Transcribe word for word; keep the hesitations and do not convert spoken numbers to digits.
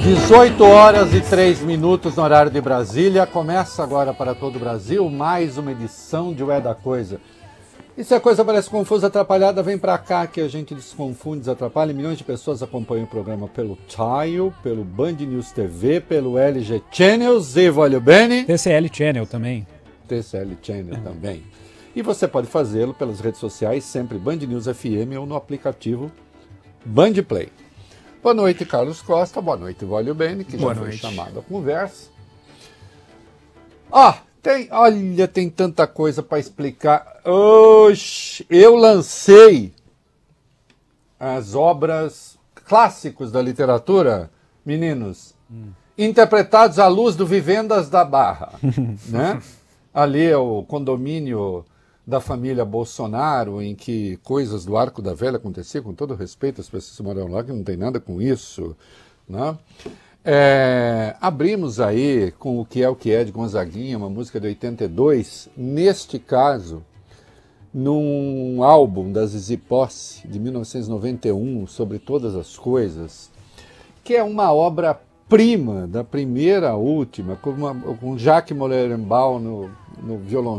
dezoito horas e três minutos no horário de Brasília. Começa agora para todo o Brasil mais uma edição de Ué da Coisa. E se a coisa parece confusa, atrapalhada, vem pra cá que a gente desconfunde, desatrapalha. Milhões de pessoas acompanham o programa pelo Tile, pelo Band News T V, pelo L G Channels e voglio bene. T C L Channel também. T C L Channel também. E você pode fazê-lo pelas redes sociais, sempre Band News F M ou no aplicativo Band Play. Boa noite, Carlos Costa. Boa noite, voglio bene, que já foi chamado à conversa. Ó, tem, olha, tem tanta coisa para explicar. Oxi, eu lancei as obras clássicos da literatura, meninos, hum. interpretados à luz do Vivendas da Barra, né? Ali é o condomínio da família Bolsonaro, em que coisas do Arco da Velha aconteciam, com todo respeito às pessoas que moram lá, que não tem nada com isso, né? É, abrimos aí com O Que É O Que É de Gonzaguinha, uma música de oitenta e dois, neste caso, num álbum da Zizi Posse, de mil novecentos e noventa e um, Sobre Todas as Coisas, que é uma obra-prima, da primeira à última, com, uma, com Jacques Morelenbaum no, no violão.